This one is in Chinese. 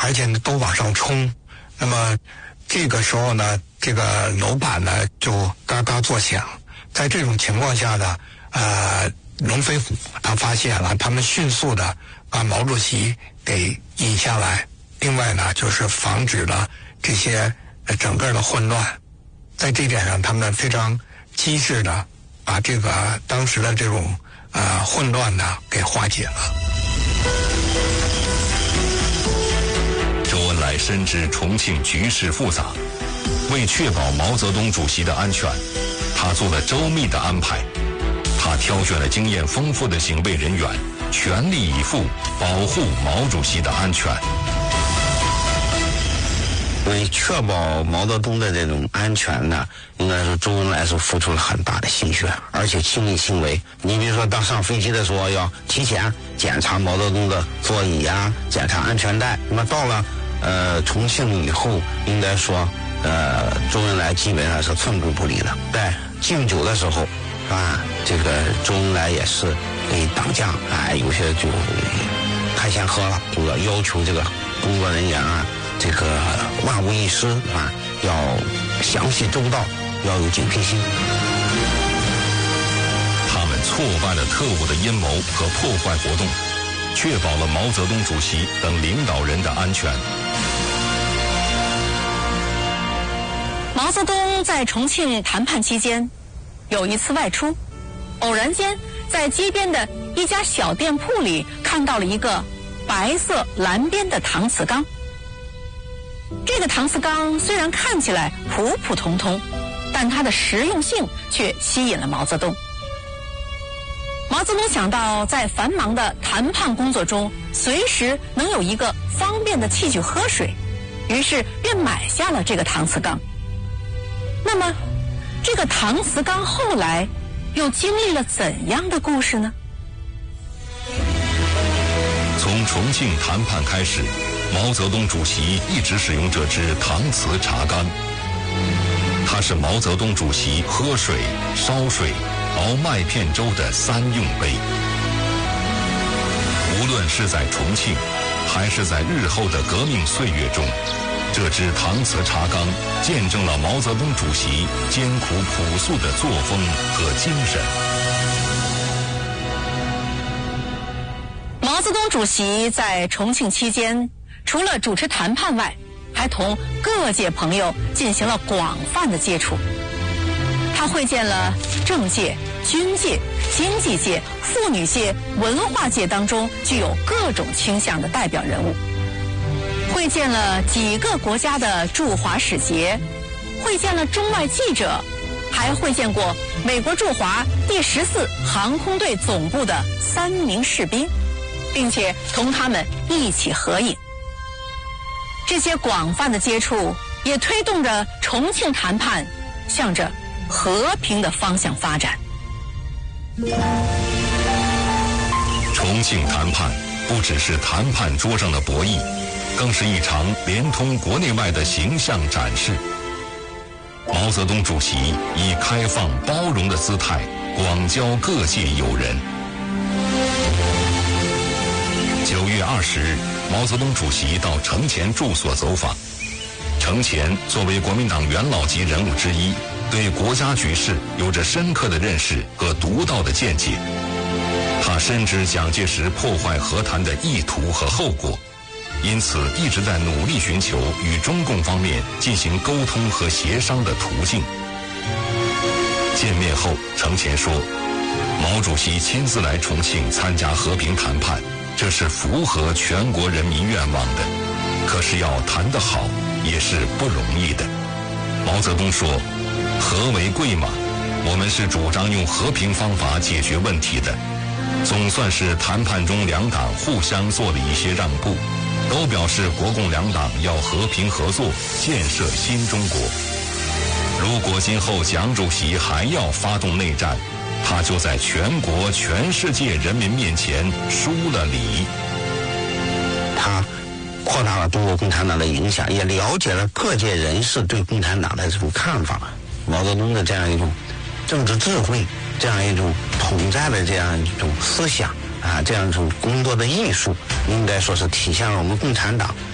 而且呢都往上冲。那么这个时候呢，这个楼板呢就嘎嘎作响。在这种情况下呢，龙飞虎他发现了，他们迅速的把毛主席给引下来。另外呢，就是防止了这些整个的混乱。在这点上，他们非常机智的把这个当时的这种混乱呢给化解了。 周恩来深知重庆局势复杂，为确保毛泽东主席的安全，他做了周密的安排。他挑选了经验丰富的警卫人员，全力以赴保护毛主席的安全。 为确保毛泽东的这种安全呢，应该说周恩来是付出了很大的心血，而且亲力亲为。你比如说，当上飞机的时候要提前检查毛泽东的座椅啊，检查安全带。那么到了重庆以后，应该说周恩来基本上是寸步不离的。在敬酒的时候这个周恩来也是给党将有些就太先喝了，就要求这个工作人员这个万无一失要详细周到，要有警惕心。 他们挫败了特务的阴谋和破坏活动，确保了毛泽东主席等领导人的安全。 毛泽东在重庆谈判期间有一次外出，偶然间在街边的一家小店铺里看到了一个白色蓝边的搪瓷缸。这个搪瓷缸虽然看起来普普通通，但它的实用性却吸引了毛泽东。毛泽东想到在繁忙的谈判工作中随时能有一个方便的器具喝水，于是便买下了这个搪瓷缸。那么这个搪瓷缸后来又经历了怎样的故事呢？ 从重庆谈判开始，毛泽东主席一直使用这支搪瓷茶缸，它是毛泽东主席喝水、烧水、熬麦片粥的三用杯。无论是在重庆，还是在日后的革命岁月中，这支搪瓷茶缸见证了毛泽东主席艰苦朴素的作风和精神。 毛泽东主席在重庆期间，除了主持谈判外，还同各界朋友进行了广泛的接触。他会见了政界、军界、经济界、妇女界、文化界当中具有各种倾向的代表人物，会见了几个国家的驻华使节，会见了中外记者，还会见过美国驻华第14航空队总部的3名士兵，并且同他们一起合影。这些广泛的接触也推动着重庆谈判向着和平的方向发展。 重庆谈判不只是谈判桌上的博弈，更是一场连通国内外的形象展示。毛泽东主席以开放包容的姿态广交各界友人。9月20日，毛泽东主席到程前住所走访。程前作为国民党元老级人物之一，对国家局势有着深刻的认识和独到的见解。他深知蒋介石破坏和谈的意图和后果，因此一直在努力寻求与中共方面进行沟通和协商的途径。见面后，程前说，毛主席亲自来重庆参加和平谈判，这是符合全国人民愿望的，可是要谈得好也是不容易的。毛泽东说，和为贵嘛，我们是主张用和平方法解决问题的。总算是谈判中两党互相做了一些让步，都表示国共两党要和平合作，建设新中国。如果今后蒋主席还要发动内战，他就在全国全世界人民面前输了礼。 他扩大了中国共产党的影响，也了解了各界人士对共产党的这种看法。毛泽东的这样一种政治智慧，这样一种统战的这样一种思想这样一种工作的艺术，应该说是体现了我们共产党